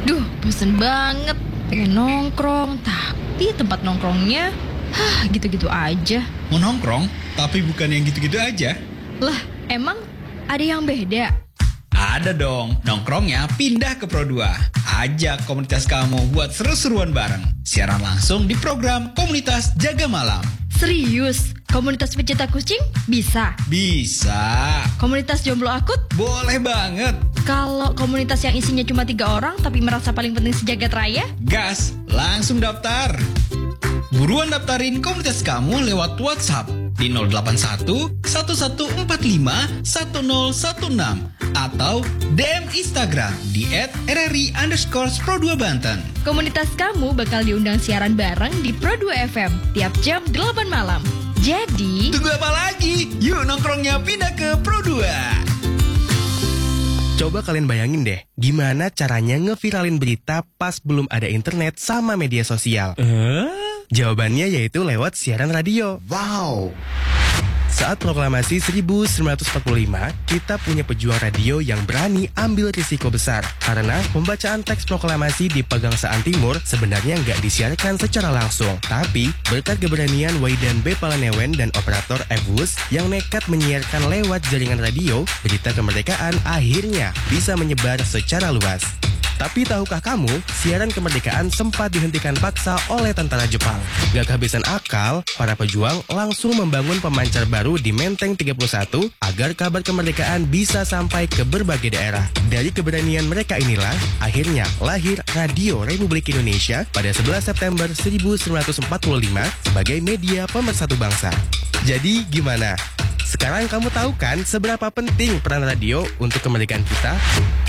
Duh, bosen banget. Pengen nongkrong, tapi tempat nongkrongnya gitu-gitu aja. Mau nongkrong, tapi bukan yang gitu-gitu aja. Lah, emang ada yang beda? Ada dong, nongkrongnya pindah ke Pro 2. Ajak komunitas kamu buat seru-seruan bareng. Siaran langsung di program Komunitas Jaga Malam. Serius? Komunitas pecinta kucing? Bisa? Bisa. Komunitas jomblo akut? Boleh banget. Kalau komunitas yang isinya cuma 3 orang tapi merasa paling penting sejagat raya? Gas, langsung daftar. Buruan daftarin komunitas kamu lewat WhatsApp di 081 1145 1016 atau DM Instagram di @rri_pro2banten. Komunitas kamu bakal diundang siaran bareng di Pro 2 FM tiap jam 8 malam. Jadi, Tunggu apa lagi? Yuk nongkrongnya pindah ke Pro 2. Coba kalian bayangin deh, gimana caranya ngeviralin berita pas belum ada internet sama media sosial? Jawabannya yaitu lewat siaran radio. Wow. Saat proklamasi 1945, kita punya pejuang radio yang berani ambil risiko besar. Karena pembacaan teks proklamasi di Pegangsaan Timur sebenarnya nggak disiarkan secara langsung. Tapi, berkat keberanian Waidan B. Palanewen dan operator Evus yang nekat menyiarkan lewat jaringan radio, berita kemerdekaan akhirnya bisa menyebar secara luas. Tapi tahukah kamu, siaran kemerdekaan sempat dihentikan paksa oleh tentara Jepang. Gak kehabisan akal, para pejuang langsung membangun pemancar baru di Menteng 31 agar kabar kemerdekaan bisa sampai ke berbagai daerah. Dari keberanian mereka inilah, akhirnya lahir Radio Republik Indonesia pada 11 September 1945 sebagai media pemersatu bangsa. Jadi gimana? Sekarang kamu tahu kan seberapa penting peran radio untuk kemerdekaan kita?